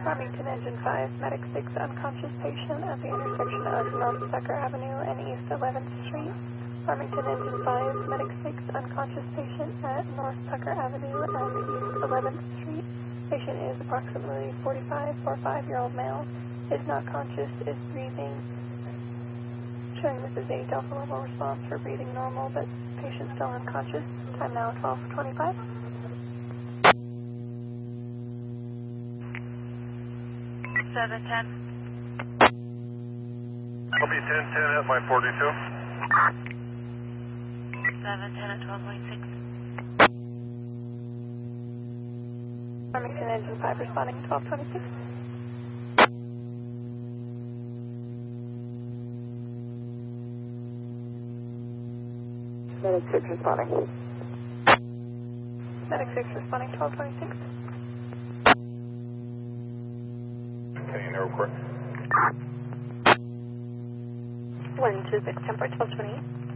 Farmington Engine 5, Medic 6, unconscious patient at the intersection of North Tucker Avenue and East 11th Street. Farmington Engine 5, Medic 6, unconscious patient at North Tucker Avenue and East 11th Street. Patient is approximately 45-year-old male, is not conscious, is breathing. Showing this is a delta level response for breathing normal, but patient still unconscious. Time now 12:25. Seven 10. I'll be 10-10 at my 42. 7-10 at 12.6. Farmington Engine 5 responding 12:26. Medic 6 responding. Medic 6 responding 12:26. Can you report? 126, 10 12:28.